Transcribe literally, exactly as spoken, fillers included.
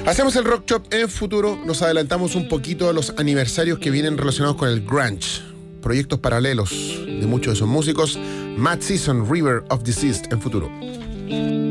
Hacemos el Rock Shop en futuro, nos adelantamos un poquito a los aniversarios que vienen relacionados con el grunge, proyectos paralelos de muchos de esos músicos. Mad Season, River of Deceased en futuro.